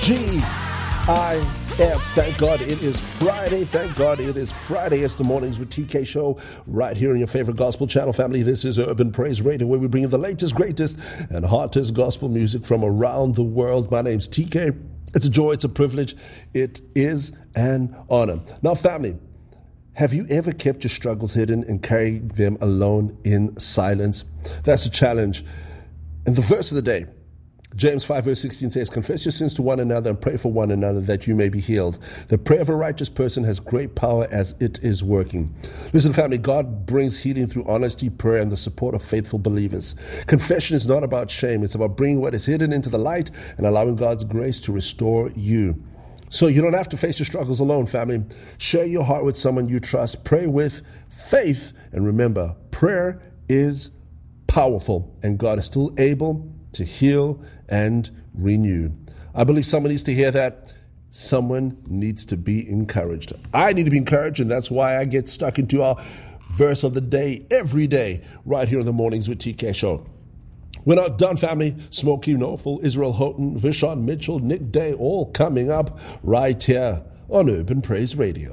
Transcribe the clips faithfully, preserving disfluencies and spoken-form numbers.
G I F. Thank God it is Friday. Thank God it is Friday. It's the Mornings with T K show right here on your favorite gospel channel, family. This is Urban Praise Radio, where we bring you the latest, greatest, and hottest gospel music from around the world. My name's T K. It's a joy. It's a privilege. It is an honor. Now, family, have you ever kept your struggles hidden and carried them alone in silence? That's a challenge. And the verse of the day, James five verse sixteen says, confess your sins to one another and pray for one another that you may be healed. The prayer of a righteous person has great power as it is working. Listen, family, God brings healing through honesty, prayer, and the support of faithful believers. Confession is not about shame. It's about bringing what is hidden into the light and allowing God's grace to restore you. So you don't have to face your struggles alone, family. Share your heart with someone you trust. Pray with faith. And remember, prayer is powerful, and God is still able to heal and renew. I believe someone needs to hear that. Someone needs to be encouraged. I need to be encouraged, and that's why I get stuck into our verse of the day every day right here in the Mornings with T K show. We're not done, family. Smokey Norfolk, Israel Houghton, Vishon Mitchell, Nick Day, all coming up right here on Urban Praise Radio.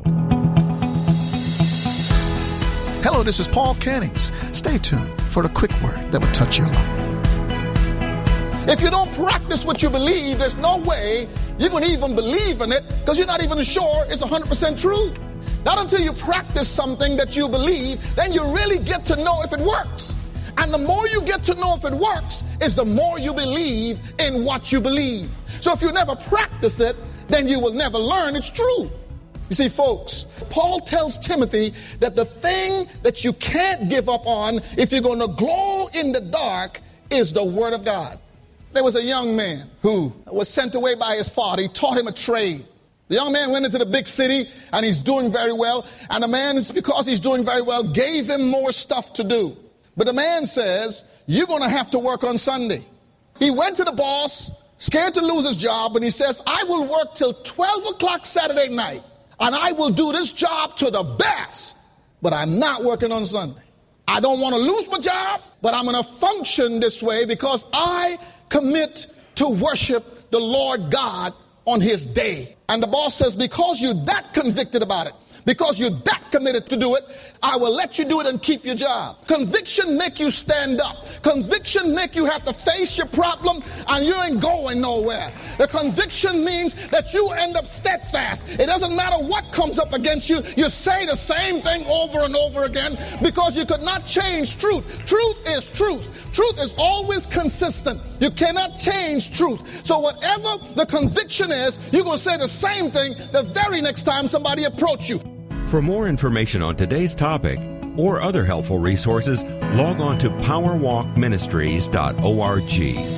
Hello, this is Paul Cannings. Stay tuned for the quick word that will touch your life. If you don't practice what you believe, there's no way you're going to even believe in it, because you're not even sure it's one hundred percent true. Not until you practice something that you believe, then you really get to know if it works. And the more you get to know if it works, is the more you believe in what you believe. So if you never practice it, then you will never learn it's true. You see, folks, Paul tells Timothy that the thing that you can't give up on if you're going to glow in the dark is the Word of God. There was a young man who was sent away by his father. He taught him a trade. The young man went into the big city, and he's doing very well. And the man, because he's doing very well, gave him more stuff to do. But the man says, you're going to have to work on Sunday. He went to the boss, scared to lose his job, and he says, I will work till twelve o'clock Saturday night, and I will do this job to the best, but I'm not working on Sunday. I don't want to lose my job, but I'm going to function this way because I commit to worship the Lord God on his day. And the boss says, because you're that convicted about it, because you're that committed to do it, I will let you do it and keep your job. Conviction make you stand up. Conviction make you have to face your problem, and you ain't going nowhere. The conviction means that you end up steadfast. It doesn't matter what comes up against you. You say the same thing over and over again because you could not change truth. Truth is truth. Truth is always consistent. You cannot change truth. So whatever the conviction is, you're going to say the same thing the very next time somebody approaches you. For more information on today's topic or other helpful resources, log on to power walk ministries dot org.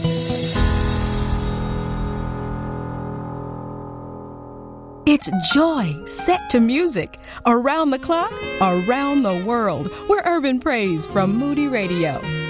It's joy set to music around the clock, around the world. We're Urban Praise from Moody Radio.